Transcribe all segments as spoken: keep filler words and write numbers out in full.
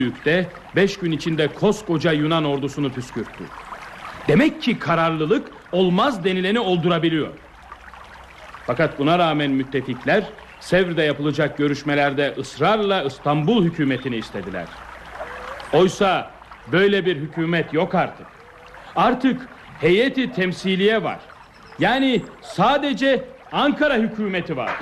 büyükte beş gün içinde koskoca Yunan ordusunu püskürttü. Demek ki kararlılık olmaz denileni oldurabiliyor. Fakat buna rağmen müttefikler Sevr'de yapılacak görüşmelerde ısrarla İstanbul hükümetini istediler. Oysa böyle bir hükümet yok artık. Artık heyeti temsiliye var. Yani sadece Ankara hükümeti var.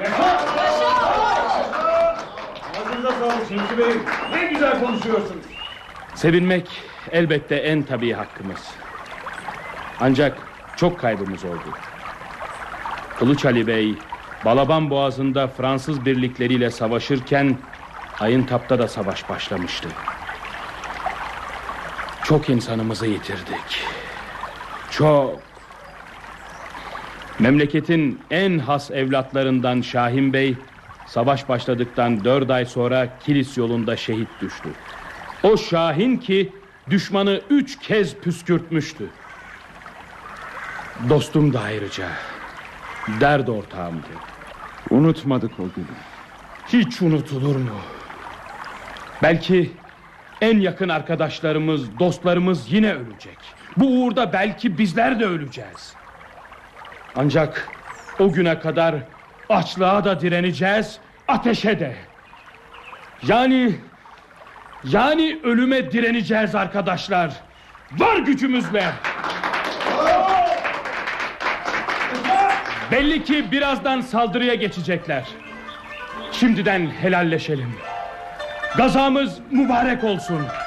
Ağzınıza sağlık Şemsi Bey. Ne güzel konuşuyorsunuz. Sevinmek elbette en tabii hakkımız. Ancak çok kaybımız oldu. Kılıç Ali Bey Balaban Boğazı'nda Fransız birlikleriyle savaşırken Ayıntap'ta da savaş başlamıştı. Çok insanımızı yitirdik. Çok. Memleketin en has evlatlarından Şahin Bey savaş başladıktan dört ay sonra Kilis yolunda şehit düştü. O Şahin ki düşmanı üç kez püskürtmüştü. Dostum da ayrıca dert ortağımdı. Unutmadık o günü. Hiç unutulur mu? Belki en yakın arkadaşlarımız, dostlarımız yine ölecek. Bu uğurda belki bizler de öleceğiz. Ancak o güne kadar açlığa da direneceğiz, ateşe de. Yani yani ölüme direneceğiz arkadaşlar. Var gücümüzle. Belli ki birazdan saldırıya geçecekler. Şimdiden helalleşelim. Gazamız mübarek olsun.